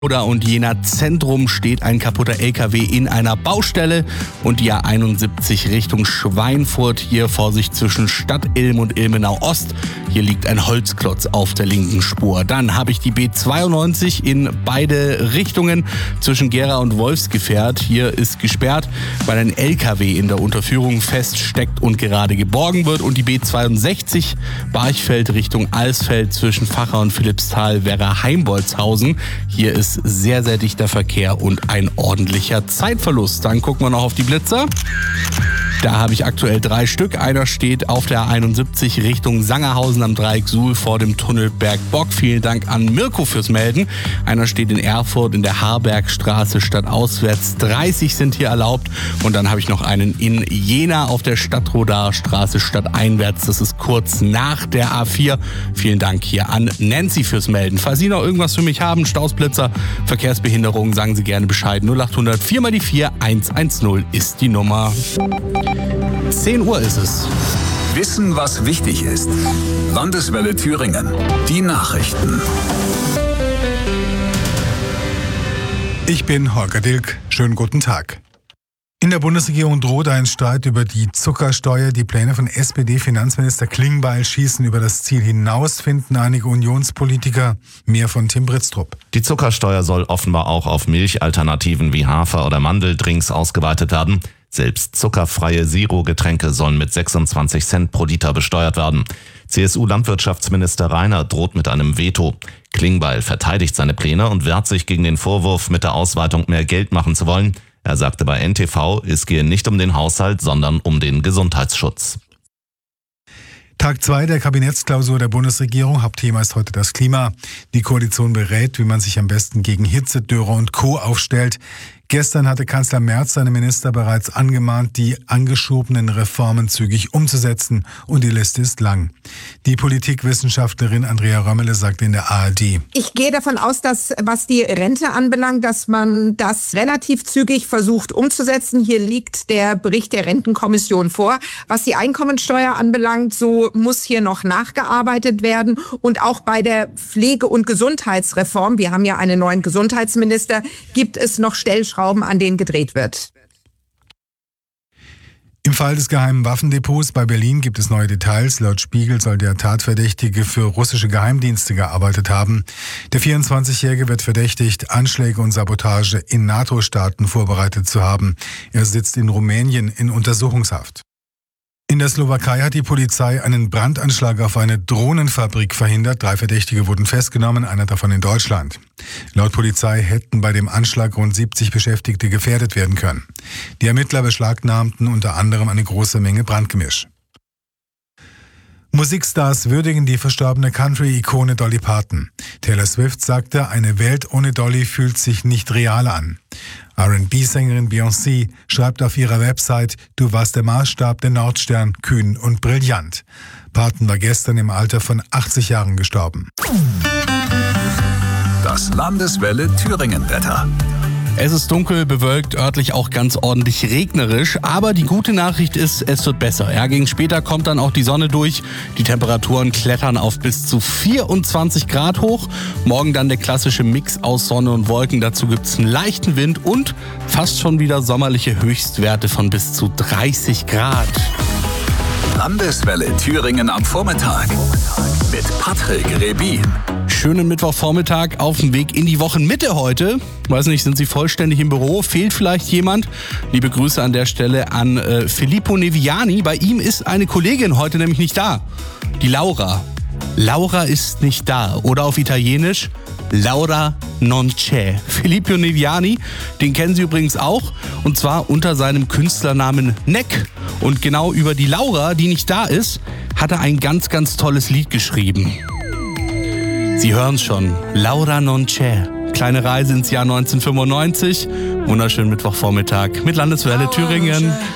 Und Jena Zentrum steht ein kaputter LKW in einer Baustelle und die A71 Richtung Schweinfurt. Hier Vorsicht zwischen Stadt Ilm und Ilmenau Ost. Hier liegt ein Holzklotz auf der linken Spur. Dann habe ich die B92 in beide Richtungen zwischen Gera und Wolfsgefährt. Hier ist gesperrt, weil ein LKW in der Unterführung feststeckt und gerade geborgen wird. Und die B62 Barchfeld Richtung Alsfeld zwischen Vacha und Philippsthal, Werra-Heimbolzhausen. Hier ist sehr, sehr dichter Verkehr und ein ordentlicher Zeitverlust. Dann gucken wir noch auf die Blitzer. Da habe ich aktuell 3 Stück. Einer steht auf der A71 Richtung Sangerhausen am Dreieck Suhl vor dem Tunnel Bergbock. Vielen Dank an Mirko fürs Melden. Einer steht in Erfurt in der Harbergstraße stadtauswärts. 30 sind hier erlaubt. Und dann habe ich noch einen in Jena auf der Stadtrodarstraße stadteinwärts. Das ist kurz nach der A4. Vielen Dank hier an Nancy fürs Melden. Falls Sie noch irgendwas für mich haben, Stausblitzer, Verkehrsbehinderung, sagen Sie gerne Bescheid. 0800 4 mal die 4 110 ist die Nummer. 10 Uhr ist es. Wissen, was wichtig ist. Landeswelle Thüringen. Die Nachrichten. Ich bin Holger Dilk. Schönen guten Tag. In der Bundesregierung droht ein Streit über die Zuckersteuer. Die Pläne von SPD-Finanzminister Klingbeil schießen über das Ziel hinaus, finden einige Unionspolitiker. Mehr von Tim Britztrup. Die Zuckersteuer soll offenbar auch auf Milchalternativen wie Hafer- oder Mandeldrinks ausgeweitet werden. Selbst zuckerfreie Zero-Getränke sollen mit 26 Cent pro Liter besteuert werden. CSU-Landwirtschaftsminister Rainer droht mit einem Veto. Klingbeil verteidigt seine Pläne und wehrt sich gegen den Vorwurf, mit der Ausweitung mehr Geld machen zu wollen. Er sagte bei NTV, es gehe nicht um den Haushalt, sondern um den Gesundheitsschutz. Tag 2 der Kabinettsklausur der Bundesregierung. Hauptthema ist heute das Klima. Die Koalition berät, wie man sich am besten gegen Hitze, Dürre und Co. aufstellt. Gestern hatte Kanzler Merz seine Minister bereits angemahnt, die angeschobenen Reformen zügig umzusetzen. Und die Liste ist lang. Die Politikwissenschaftlerin Andrea Römmele sagte in der ARD: Ich gehe davon aus, dass, was die Rente anbelangt, dass man das relativ zügig versucht umzusetzen. Hier liegt der Bericht der Rentenkommission vor. Was die Einkommensteuer anbelangt, so muss hier noch nachgearbeitet werden. Und auch bei der Pflege- und Gesundheitsreform, wir haben ja einen neuen Gesundheitsminister, gibt es noch Stellschrauben, an denen gedreht wird. Im Fall des geheimen Waffendepots bei Berlin gibt es neue Details. Laut Spiegel soll der Tatverdächtige für russische Geheimdienste gearbeitet haben. Der 24-Jährige wird verdächtigt, Anschläge und Sabotage in NATO-Staaten vorbereitet zu haben. Er sitzt in Rumänien in Untersuchungshaft. In der Slowakei hat die Polizei einen Brandanschlag auf eine Drohnenfabrik verhindert. 3 Verdächtige wurden festgenommen, einer davon in Deutschland. Laut Polizei hätten bei dem Anschlag rund 70 Beschäftigte gefährdet werden können. Die Ermittler beschlagnahmten unter anderem eine große Menge Brandgemisch. Musikstars würdigen die verstorbene Country-Ikone Dolly Parton. Taylor Swift sagte, eine Welt ohne Dolly fühlt sich nicht real an. R&B-Sängerin Beyoncé schreibt auf ihrer Website, du warst der Maßstab, der Nordstern, kühn und brillant. Parton war gestern im Alter von 80 Jahren gestorben. Das Landeswelle Thüringen-Wetter. Es ist dunkel, bewölkt, örtlich auch ganz ordentlich regnerisch. Aber die gute Nachricht ist, es wird besser. Ja, gegen später kommt dann auch die Sonne durch. Die Temperaturen klettern auf bis zu 24 Grad hoch. Morgen dann der klassische Mix aus Sonne und Wolken. Dazu gibt es einen leichten Wind und fast schon wieder sommerliche Höchstwerte von bis zu 30 Grad. Landeswelle Thüringen am Vormittag mit Patrick Rebin. Schönen Mittwochvormittag auf dem Weg in die Wochenmitte heute. Weiß nicht, sind Sie vollständig im Büro? Fehlt vielleicht jemand? Liebe Grüße an der Stelle an Filippo Neviani. Bei ihm ist eine Kollegin heute nämlich nicht da. Die Laura. Laura ist nicht da. Oder auf Italienisch Laura non c'è. Filippo Neviani, den kennen Sie übrigens auch. Und zwar unter seinem Künstlernamen Neck. Und genau über die Laura, die nicht da ist, hat er ein ganz, ganz tolles Lied geschrieben. Sie hören es schon, Laura non c'è. Kleine Reise ins Jahr 1995. Wunderschönen Mittwochvormittag mit Landeswelle Thüringen.